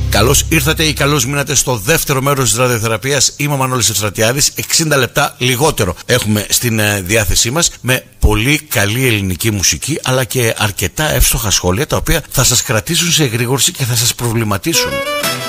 Καλώς ήρθατε ή καλώς μείνατε στο δεύτερο μέρος της ραδιοθεραπείας. Είμαι ο Μανώλης Ευστρατιάδης. 60 λεπτά λιγότερο έχουμε στην διάθεσή μας, με πολύ καλή ελληνική μουσική, αλλά και αρκετά εύστοχα σχόλια, τα οποία θα σας κρατήσουν σε εγρήγορση και θα σας προβληματίσουν.